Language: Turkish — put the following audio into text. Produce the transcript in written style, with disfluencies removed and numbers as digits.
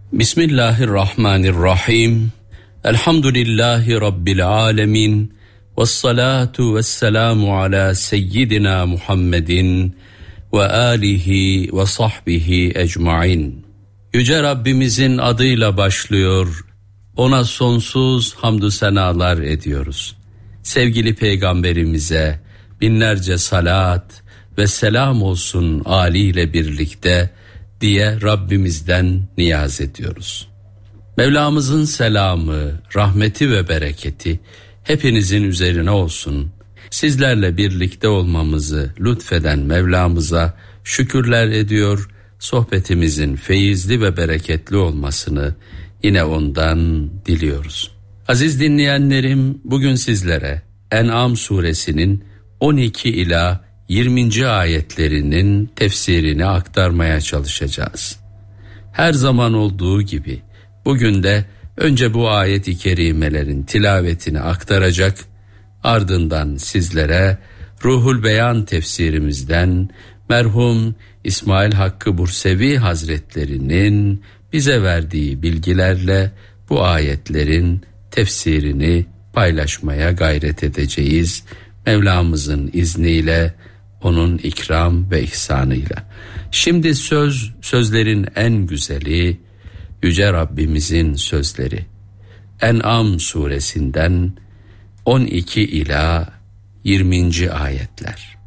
Bismillahirrahmanirrahim. Elhamdülillahi Rabbil alemin. Vessalatu vesselamu ala seyyidina Muhammedin ve alihi ve sahbihi ecmain. Yüce Rabbimizin adıyla başlıyor, ona sonsuz hamdü senalar ediyoruz. Sevgili Peygamberimize binlerce salat ve selam olsun âliyle birlikte diye Rabbimizden niyaz ediyoruz. Mevlamızın selamı, rahmeti ve bereketi hepinizin üzerine olsun. Sizlerle birlikte olmamızı lütfeden Mevlamıza şükürler ediyor, sohbetimizin feyizli ve bereketli olmasını yine ondan diliyoruz. Aziz dinleyenlerim, bugün sizlere En'am suresinin 12 ila 20. ayetlerinin tefsirini aktarmaya çalışacağız. Her zaman olduğu gibi bugün de önce bu ayet-i kerimelerin tilavetini aktaracak, ardından sizlere Ruhul Beyan tefsirimizden merhum İsmail Hakkı Bursevi Hazretlerinin bize verdiği bilgilerle bu ayetlerin tefsirini paylaşmaya gayret edeceğiz. Mevlamızın izniyle, onun ikram ve ihsanıyla. Şimdi sözlerin en güzeli Yüce Rabbimizin sözleri. En'am suresinden 12 ila 20. ayetler.